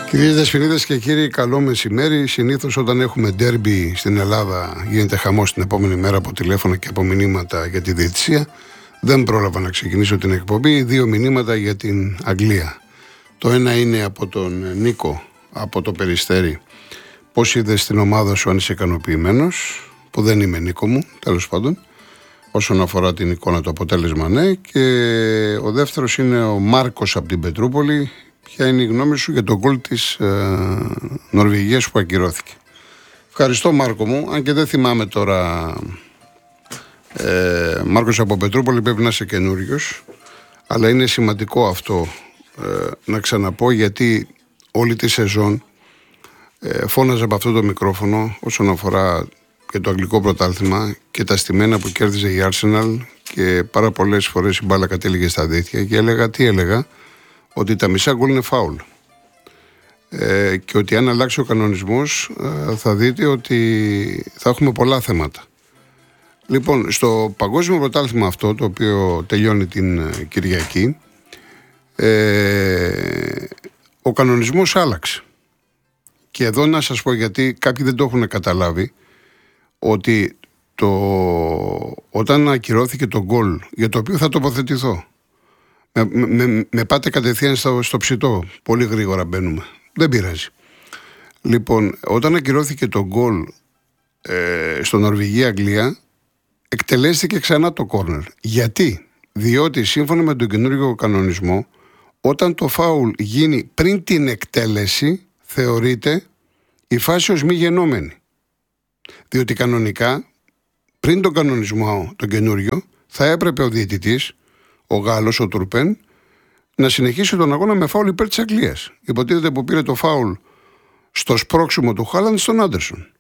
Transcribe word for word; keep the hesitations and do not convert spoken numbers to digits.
Κυρίες Δεσποινίδες και κύριοι, καλό μεσημέρι. Συνήθως όταν έχουμε ντέρμπι στην Ελλάδα γίνεται χαμός την επόμενη μέρα από τηλέφωνα και από μηνύματα για τη διαιτησία. Δεν πρόλαβα να ξεκινήσω την εκπομπή. Δύο μηνύματα για την Αγγλία. Το ένα είναι από τον Νίκο από το Περιστέρι. Πώς είδες την ομάδα σου, αν είσαι ικανοποιημένος? Που δεν είμαι, Νίκο μου, τέλος πάντων. Όσον αφορά την εικόνα, το αποτέλεσμα, ναι. Και ο δεύτερος είναι ο Μάρκος από την Πετρούπολη. Ποια είναι η γνώμη σου για τον γκολ της ε, Νορβηγίας που ακυρώθηκε? Ευχαριστώ, Μάρκο μου, αν και δεν θυμάμαι τώρα. ε, Μάρκος από Πετρούπολη, πρέπει να είσαι καινούριος, αλλά είναι σημαντικό αυτό ε, να ξαναπώ, γιατί όλη τη σεζόν ε, φώναζα από αυτό το μικρόφωνο όσον αφορά και το αγγλικό πρωτάθλημα και τα στημένα που κέρδιζε η Arsenal, και πάρα πολλές φορές η μπάλα κατέληγε στα δίχτυα και έλεγα, τι έλεγα, ότι τα μισά γκολ είναι φάουλ. Ε, και ότι αν αλλάξει ο κανονισμός ε, θα δείτε ότι θα έχουμε πολλά θέματα. Λοιπόν, στο παγκόσμιο πρωτάθλημα αυτό, το οποίο τελειώνει την ε, Κυριακή, ε, ο κανονισμός άλλαξε. Και εδώ να σας πω, γιατί κάποιοι δεν το έχουν καταλάβει, ότι το, όταν ακυρώθηκε το γκολ, για το οποίο θα τοποθετηθώ, Με, με, με πάτε κατευθείαν στο, στο ψητό. Πολύ γρήγορα μπαίνουμε. Δεν πειράζει. Λοιπόν, όταν ακυρώθηκε το γκολ ε, στο Νορβηγία-Αγγλία, εκτελέστηκε ξανά το κόρνερ. Γιατί? Διότι σύμφωνα με τον καινούργιο κανονισμό, όταν το φάουλ γίνει πριν την εκτέλεση, θεωρείται η φάση ως μη γεννόμενη. Διότι κανονικά, πριν τον κανονισμό τον καινούριο, θα έπρεπε ο διαιτητής, ο Γάλλος, ο Τουρπέν, να συνεχίσει τον αγώνα με φάουλ υπέρ της Αγγλίας. Υποτίθεται που πήρε το φάουλ στο σπρώξιμο του Χάλαντ στον Άντερσον.